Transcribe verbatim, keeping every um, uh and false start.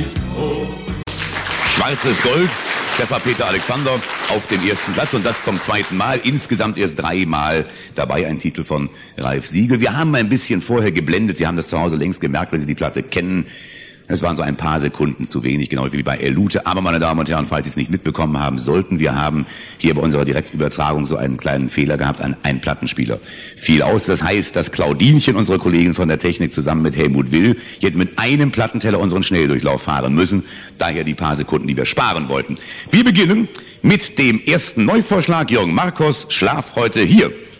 ist hoch. Schwarzes Gold, das war Peter Alexander auf dem ersten Platz und das zum zweiten Mal. Insgesamt erst dreimal dabei ein Titel von Ralf Siegel. Wir haben ein bisschen vorher geblendet, Sie haben das zu Hause längst gemerkt, wenn Sie die Platte kennen. Es waren so ein paar Sekunden zu wenig, genau wie bei El Lute. Aber, meine Damen und Herren, falls Sie es nicht mitbekommen haben sollten, wir haben hier bei unserer Direktübertragung so einen kleinen Fehler gehabt. Ein, ein Plattenspieler fiel aus. Das heißt, dass Claudinchen, unsere Kollegin von der Technik, zusammen mit Helmut Will jetzt mit einem Plattenteller unseren Schnelldurchlauf fahren müssen. Daher die paar Sekunden, die wir sparen wollten. Wir beginnen mit dem ersten Neuvorschlag. Jürgen Marcos, Schlaf heute hier.